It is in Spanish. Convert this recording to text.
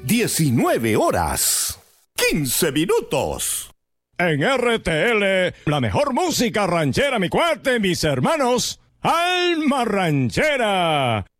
19 horas, 15 minutos. En RTL, la mejor música ranchera, mi cuate, mis hermanos. ¡Alma Ranchera!